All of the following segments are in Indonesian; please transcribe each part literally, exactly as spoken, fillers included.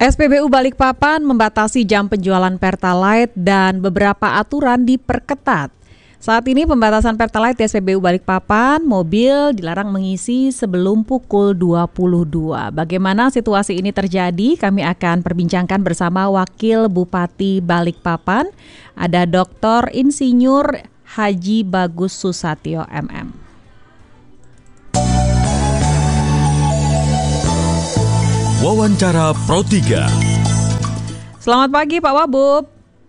S P B U Balikpapan membatasi jam penjualan Pertalite dan beberapa aturan diperketat. Saat ini pembatasan Pertalite di S P B U Balikpapan, mobil dilarang mengisi sebelum pukul dua puluh dua. Bagaimana situasi ini terjadi? Kami akan perbincangkan bersama Wakil Bupati Balikpapan, ada Doktor Insinyur Haji Bagus Susatyo M M. Wawancara Pro tiga. Selamat pagi Pak Wabub.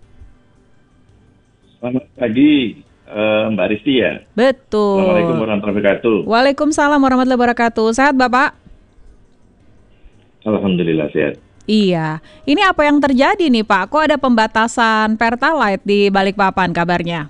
Selamat pagi uh, Mbak Risti ya. Betul. Assalamualaikum warahmatullahi wabarakatuh. Waalaikumsalam warahmatullahi wabarakatuh. Sehat Bapak? Alhamdulillah sehat. Iya. Ini apa yang terjadi nih Pak? Kok ada pembatasan Pertalite di Balikpapan kabarnya?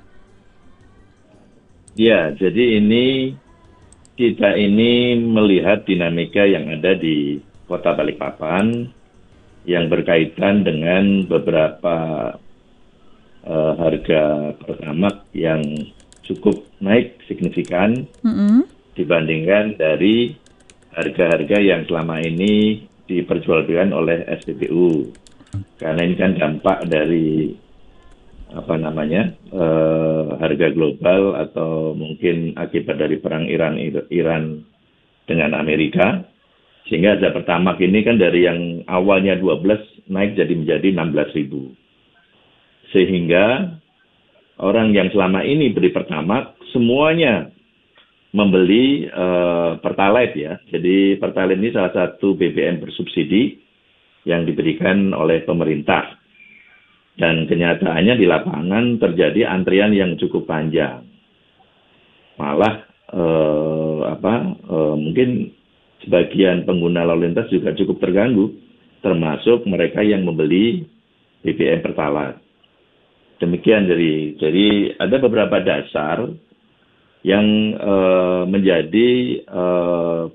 Ya, jadi ini kita ini melihat dinamika yang ada di Kota Balikpapan yang berkaitan dengan beberapa uh, harga Pertamax yang cukup naik signifikan mm-hmm. dibandingkan dari harga-harga yang selama ini diperjualbelikan oleh S P B U. Karena ini kan dampak dari apa namanya uh, harga global atau mungkin akibat dari perang Iran Iran dengan Amerika. Sehingga harga Pertamax ini kan dari yang awalnya dua belas naik jadi menjadi enam belas ribu. Sehingga orang yang selama ini beli Pertamax semuanya membeli uh, Pertalite ya. Jadi Pertalite ini salah satu B B M bersubsidi yang diberikan oleh pemerintah. Dan kenyataannya di lapangan terjadi antrian yang cukup panjang. Malah uh, apa uh, mungkin sebagian pengguna lalu lintas juga cukup terganggu, termasuk mereka yang membeli B B M Pertalite. Demikian jadi, jadi ada beberapa dasar yang uh, menjadi uh,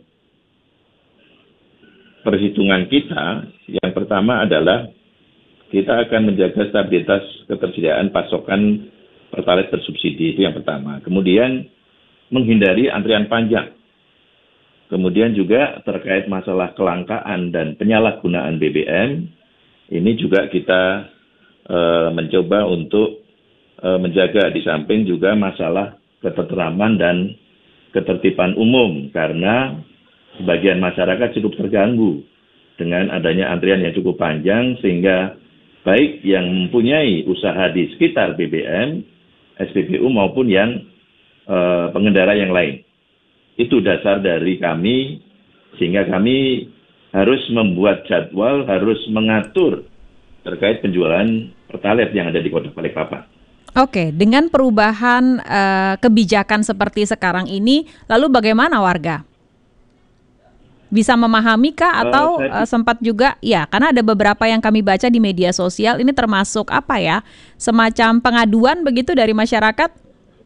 perhitungan kita. Yang pertama adalah kita akan menjaga stabilitas ketersediaan pasokan Pertalite bersubsidi, itu yang pertama. Kemudian menghindari antrian panjang. Kemudian juga terkait masalah kelangkaan dan penyalahgunaan B B M, ini juga kita e, mencoba untuk e, menjaga di samping juga masalah ketentraman dan ketertiban umum, karena sebagian masyarakat cukup terganggu dengan adanya antrian yang cukup panjang, sehingga baik yang mempunyai usaha di sekitar B B M, S P B U maupun yang e, pengendara yang lain. Itu dasar dari kami, sehingga kami harus membuat jadwal, harus mengatur terkait penjualan Pertalite yang ada di Kota Balikpapan. Oke, dengan perubahan uh, kebijakan seperti sekarang ini, lalu bagaimana warga? Bisa memahami kah atau uh, saya... uh, sempat juga, ya karena ada beberapa yang kami baca di media sosial, ini termasuk apa ya, semacam pengaduan begitu dari masyarakat?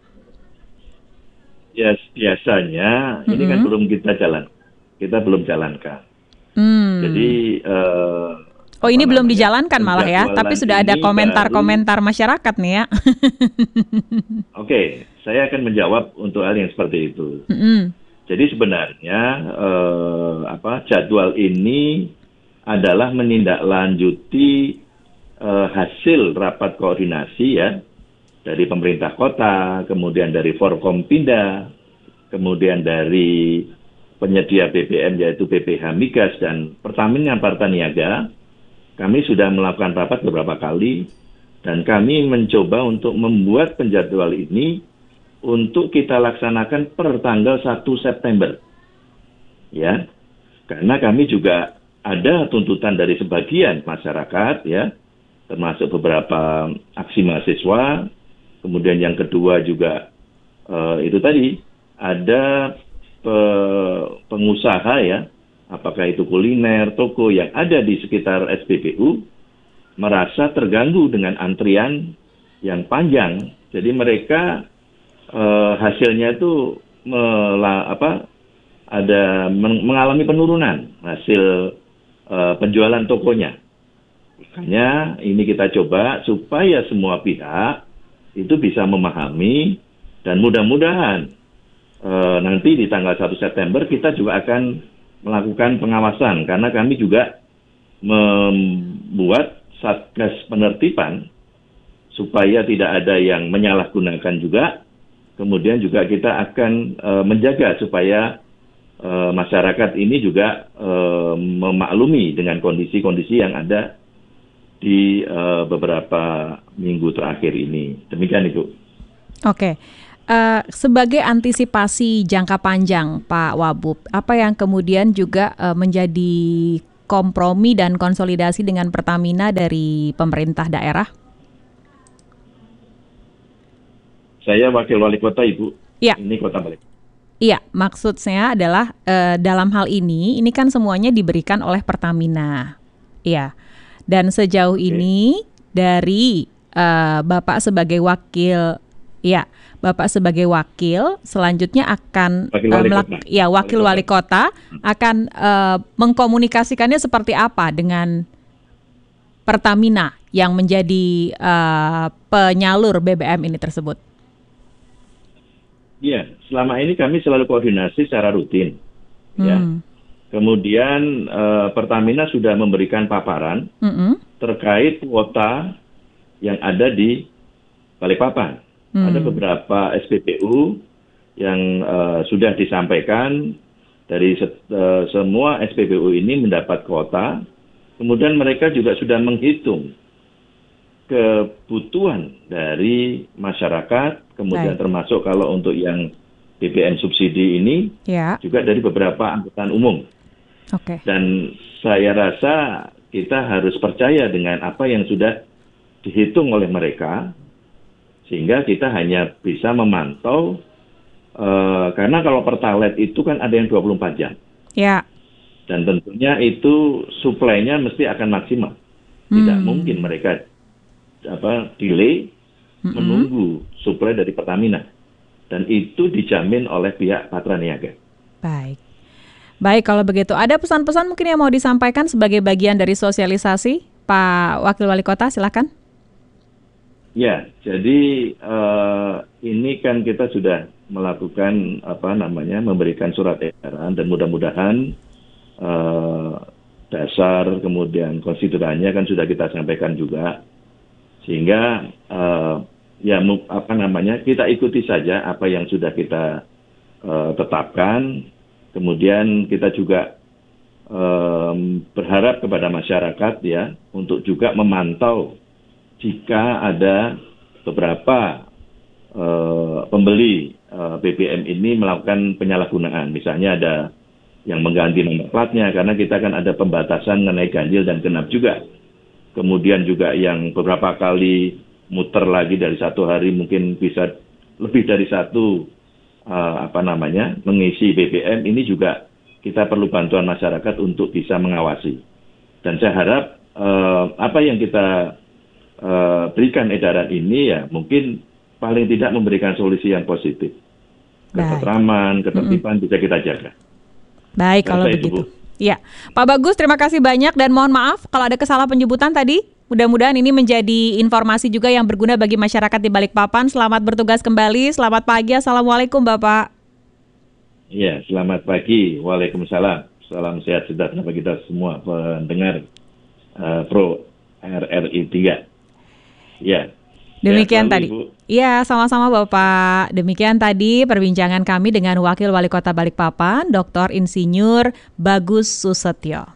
Ya biasanya mm-hmm. ini kan belum kita jalan, kita belum jalankan. Mm. Jadi uh, oh ini belum namanya? dijalankan malah ya, tapi sudah ada komentar-komentar baru... masyarakat nih ya. Oke, okay, saya akan menjawab untuk hal yang seperti itu. Mm-hmm. Jadi sebenarnya uh, apa jadwal ini adalah menindaklanjuti uh, hasil rapat koordinasi ya. Dari pemerintah kota, kemudian dari Forkompinda, kemudian dari penyedia B B M yaitu B P H Migas dan Pertamina Partaniaga. Kami sudah melakukan rapat beberapa kali dan kami mencoba untuk membuat penjadwal ini untuk kita laksanakan per tanggal satu September. Ya. Karena kami juga ada tuntutan dari sebagian masyarakat ya, termasuk beberapa aksi mahasiswa. Kemudian yang kedua juga uh, itu tadi ada pe, pengusaha ya, apakah itu kuliner, toko yang ada di sekitar S P B U merasa terganggu dengan antrian yang panjang. Jadi mereka uh, hasilnya itu mela, apa, ada men, mengalami penurunan hasil uh, penjualan tokonya. Makanya ini kita coba supaya semua pihak itu bisa memahami dan mudah-mudahan e, nanti di tanggal satu September kita juga akan melakukan pengawasan karena kami juga membuat satgas penertiban supaya tidak ada yang menyalahgunakan juga. Kemudian juga kita akan uh, menjaga supaya uh, masyarakat ini juga uh, memaklumi dengan kondisi-kondisi yang ada di uh, beberapa minggu terakhir ini. Demikian, Ibu. Oke. Uh, sebagai antisipasi jangka panjang, Pak Wabub, apa yang kemudian juga uh, menjadi kompromi dan konsolidasi dengan Pertamina dari pemerintah daerah? Saya wakil wali kota, Ibu. Ya. Ini Kota Balikpapan. Iya, maksud saya adalah uh, dalam hal ini, ini kan semuanya diberikan oleh Pertamina. Iya. Dan sejauh Oke. ini dari uh, Bapak sebagai wakil, ya, Bapak sebagai wakil selanjutnya akan Wakil uh, wali melak- kota. ya wakil wali kota akan uh, mengkomunikasikannya seperti apa dengan Pertamina yang menjadi uh, penyalur B B M ini tersebut. Iya, selama ini kami selalu koordinasi secara rutin. Ya. Hmm. Kemudian eh, Pertamina sudah memberikan paparan Mm-mm. terkait kuota yang ada di Balikpapan. Hmm. Ada beberapa S P P U yang eh, sudah disampaikan dari se- eh, semua S P P U ini mendapat kuota. Kemudian mereka juga sudah menghitung kebutuhan dari masyarakat, kemudian Baik. termasuk kalau untuk yang B B M subsidi ini Ya, juga dari beberapa angkutan umum. oke. Dan saya rasa kita harus percaya dengan apa yang sudah dihitung oleh mereka, sehingga kita hanya bisa memantau, eh, karena kalau Pertalite itu kan ada yang dua puluh empat jam. Ya. Dan tentunya itu suplainya mesti akan maksimal. Tidak Hmm. mungkin mereka apa delay Mm-mm. menunggu suplai dari Pertamina. Dan itu dijamin oleh pihak Patra Niaga. Baik. Baik, kalau begitu. Ada pesan-pesan mungkin yang mau disampaikan sebagai bagian dari sosialisasi? Pak Wakil Wali Kota, silakan. Ya, jadi eh, ini kan kita sudah melakukan apa namanya memberikan surat edaran dan mudah-mudahan eh, dasar kemudian konstitudannya kan sudah kita sampaikan juga, sehingga eh, ya mu- apa namanya kita ikuti saja apa yang sudah kita eh, tetapkan. Kemudian kita juga eh, berharap kepada masyarakat ya untuk juga memantau jika ada beberapa uh, pembeli uh, B B M ini melakukan penyalahgunaan. Misalnya ada yang mengganti nomor platnya karena kita kan ada pembatasan mengenai ganjil dan genap juga. Kemudian juga yang beberapa kali muter lagi dari satu hari mungkin bisa lebih dari satu uh, apa namanya mengisi B B M, ini juga kita perlu bantuan masyarakat untuk bisa mengawasi. Dan saya harap uh, apa yang kita Uh, berikan edaran ini ya mungkin paling tidak memberikan solusi yang positif. Ketentraman, ketertiban bisa kita jaga. Baik, kalau Saya itu, begitu. Bu. Ya, Pak Bagus, terima kasih banyak dan mohon maaf kalau ada kesalah penyebutan tadi. Mudah-mudahan ini menjadi informasi juga yang berguna bagi masyarakat di Balikpapan. Selamat bertugas kembali. Selamat pagi. Assalamualaikum, Bapak. Iya, selamat pagi. Waalaikumsalam. Salam sehat sejahtera bagi kita semua pendengar uh, Pro R R I tiga. Ya. Demikian ya, tadi. Ibu. Ya, sama-sama Bapak. Demikian tadi perbincangan kami dengan Wakil Wali Kota Balikpapan, Doktor Insinyur Bagus Susetyo.